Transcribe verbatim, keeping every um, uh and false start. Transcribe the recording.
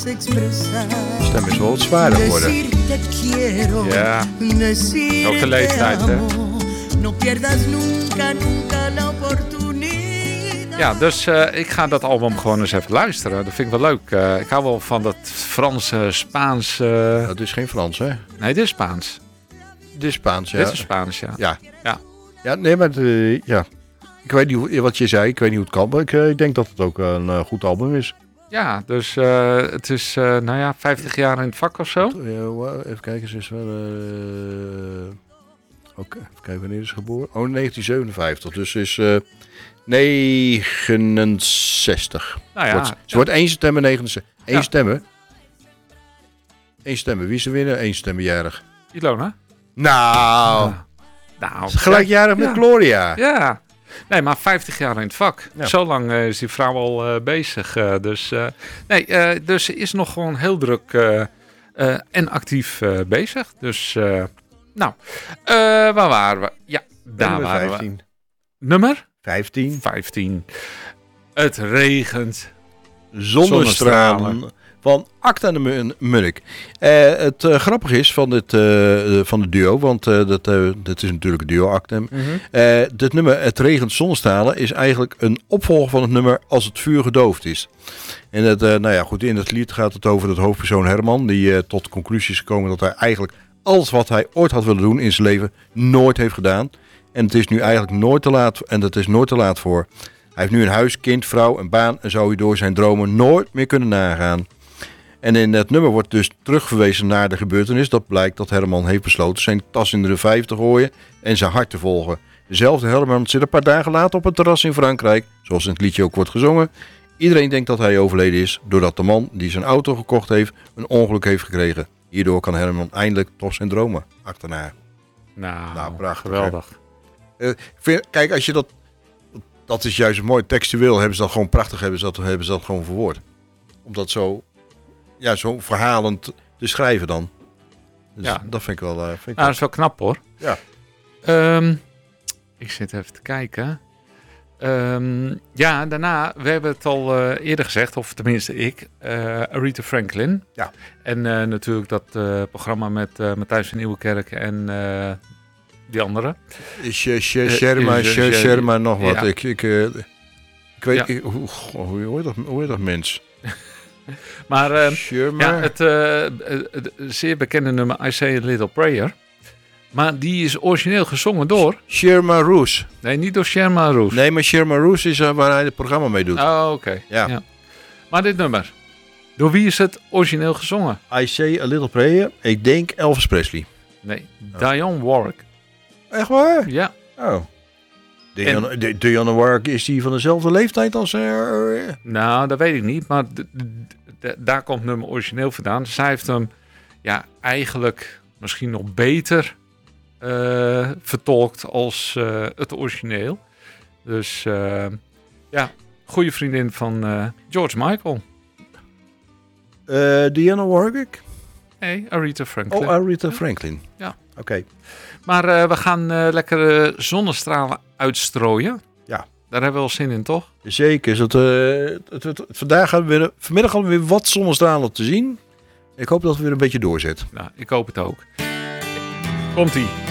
Stem is wel wat zwaarder geworden. Ja, ook de leeftijd, hè. Ja, dus uh, ik ga dat album gewoon eens even luisteren. Dat vind ik wel leuk. Uh, ik hou wel van dat Franse, Spaans... Uh... Dat is geen Frans, hè? Nee, dit is Spaans. Dit is Spaans, ja. Dit is Spaans, ja. Ja, ja. ja nee, maar uh, ja. Ik weet niet hoe, wat je zei, ik weet niet hoe het kan, maar ik, uh, ik denk dat het ook een uh, goed album is. Ja, dus uh, het is, uh, nou ja, vijftig jaar in het vak of zo. Uh, even kijken, ze is wel... Uh... Oké, okay, even kijken, wanneer is ze geboren? Oh, negentien zevenenvijftig, dus is uh, negenenzestig. Nou ja, wordt, ze ja. wordt één september negenenzestig. Eén ja. stemmen? Eén stemmen. Wie is er winnen? Eén stemmenjarig. Ilona? Nou, ja. nou gelijkjarig met ja. Gloria. Ja. Nee, maar vijftig jaar in het vak. Ja. Zo lang uh, is die vrouw al uh, bezig. Uh, dus, uh, nee, uh, dus ze is nog gewoon heel druk uh, uh, en actief uh, bezig. Dus, uh, nou, uh, waar waren we? Ja, daar nummer waren vijftien. we. Nummer? vijftien. vijftien. Het regent. Zonnestralen. Zonnestralen. Van Acta en de Munnik. Uh, het uh, grappige is van, dit, uh, van het duo, want uh, dat, uh, dat is natuurlijk een duo Acta. Mm-hmm. Uh, dit nummer Het regent zonnestralen is eigenlijk een opvolger van het nummer Als het vuur gedoofd is. En het, uh, nou ja, goed, in het lied gaat het over het hoofdpersoon Herman, die uh, tot conclusie is gekomen dat hij eigenlijk alles wat hij ooit had willen doen in zijn leven nooit heeft gedaan. En het is nu eigenlijk nooit te laat, en dat is nooit te laat voor. Hij heeft nu een huis, kind, vrouw, een baan en zou hij door zijn dromen nooit meer kunnen nagaan. En in het nummer wordt dus terugverwezen naar de gebeurtenis. Dat blijkt dat Herman heeft besloten zijn tas in de vijf te gooien en zijn hart te volgen. Dezelfde Herman zit een paar dagen later op een terras in Frankrijk, zoals in het liedje ook wordt gezongen. Iedereen denkt dat hij overleden is, doordat de man die zijn auto gekocht heeft een ongeluk heeft gekregen. Hierdoor kan Herman eindelijk toch zijn dromen achterna. Nou, nou prachtig, geweldig. Uh, vind, kijk, als je dat... Dat is juist een mooi textueel, hebben ze dat gewoon prachtig, hebben ze dat, hebben ze dat gewoon verwoord. Om dat zo... Ja, zo verhalend te schrijven dan. Dus ja. Dat vind ik wel... Uh, vind ik nou, dat is wel knap hoor. Ja. Um, ik zit even te kijken. Um, ja, daarna, we hebben het al uh, eerder gezegd, of tenminste ik, uh, Aretha Franklin. Ja. En uh, natuurlijk dat uh, programma met uh, Matthijs van Nieuwerkerk en uh, die andere. Sherma, Sherma, nog wat. Ja. Ik, ik, uh, ik weet, ja. ik, hoe, hoe, hoe, heet dat, hoe heet dat mens? Maar uh, ja, het uh, uh, zeer bekende nummer I Say a Little Prayer. Maar die is origineel gezongen door... Sherma Roos. Nee, niet door Sherma Roos. Nee, maar Sherma Roos is uh, waar hij het programma mee doet. Oh, oké. Okay. Ja. Ja. Maar dit nummer, door wie is het origineel gezongen? I Say a Little Prayer. Ik denk Elvis Presley. Nee, oh. Dionne Warwick. Echt waar? Ja. Oh. Dionne, en, Dionne Warwick, is die van dezelfde leeftijd als... Uh, nou, dat weet ik niet, maar d- d- d- daar komt het nummer origineel vandaan. Zij heeft hem ja, eigenlijk misschien nog beter uh, vertolkt als uh, het origineel. Dus uh, ja, goede vriendin van uh, George Michael. Uh, Dionne Warwick? Nee, Aretha Franklin. Oh, Aretha Franklin. Ja. Oké. Okay. Maar uh, we gaan uh, lekkere zonnestralen uitstrooien. Ja. Daar hebben we wel zin in, toch? Zeker. Dat, uh, het, het, het, vandaag gaan we weer, vanmiddag gaan we weer wat zonnestralen te zien. Ik hoop dat we weer een beetje doorzetten. Nou, ik hoop het ook. Komt-ie.